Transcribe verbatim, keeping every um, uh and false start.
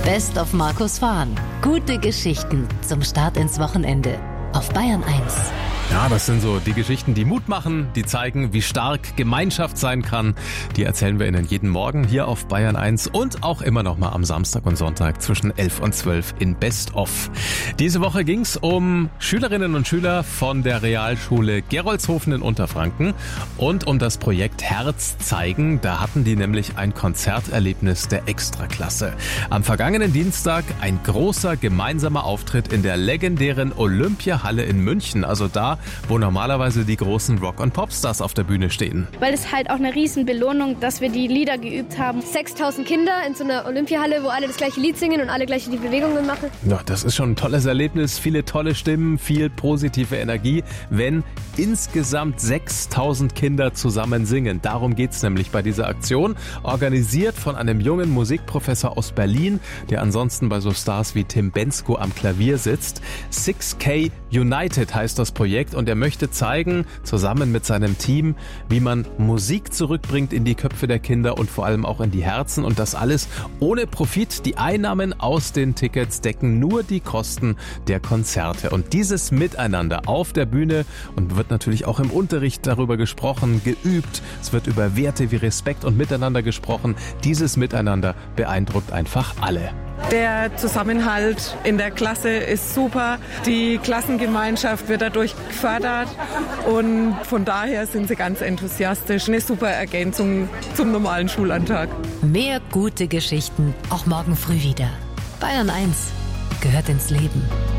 Best of Markus Fahn. Gute Geschichten zum Start ins Wochenende auf Bayern eins. Ja, das sind so die Geschichten, die Mut machen, die zeigen, wie stark Gemeinschaft sein kann. Die erzählen wir Ihnen jeden Morgen hier auf Bayern eins und auch immer noch mal am Samstag und Sonntag zwischen elf und zwölf in Best of. Diese Woche ging es um Schülerinnen und Schüler von der Realschule Gerolzhofen in Unterfranken und um das Projekt Herz zeigen. Da hatten die nämlich ein Konzerterlebnis der Extraklasse. Am vergangenen Dienstag ein großer gemeinsamer Auftritt in der legendären Olympiahalle in München, also da, wo normalerweise die großen Rock- und Popstars auf der Bühne stehen. Weil es halt auch eine riesen Belohnung, dass wir die Lieder geübt haben. sechstausend Kinder in so einer Olympiahalle, wo alle das gleiche Lied singen und alle gleich die Bewegungen machen. Ja, das ist schon ein tolles Erlebnis. Viele tolle Stimmen, viel positive Energie, wenn insgesamt sechstausend Kinder zusammen singen. Darum geht's nämlich bei dieser Aktion. Organisiert von einem jungen Musikprofessor aus Berlin, der ansonsten bei so Stars wie Tim Bendzko am Klavier sitzt. six K United heißt das Projekt. Und er möchte zeigen, zusammen mit seinem Team, wie man Musik zurückbringt in die Köpfe der Kinder und vor allem auch in die Herzen. Und das alles ohne Profit. Die Einnahmen aus den Tickets decken nur die Kosten der Konzerte. Und dieses Miteinander auf der Bühne, und wird natürlich auch im Unterricht darüber gesprochen, geübt. Es wird über Werte wie Respekt und Miteinander gesprochen. Dieses Miteinander beeindruckt einfach alle. Der Zusammenhalt in der Klasse ist super. Die Klassengemeinschaft wird dadurch gefördert und von daher sind sie ganz enthusiastisch. Eine super Ergänzung zum normalen Schulalltag. Mehr gute Geschichten auch morgen früh wieder. Bayern eins gehört ins Leben.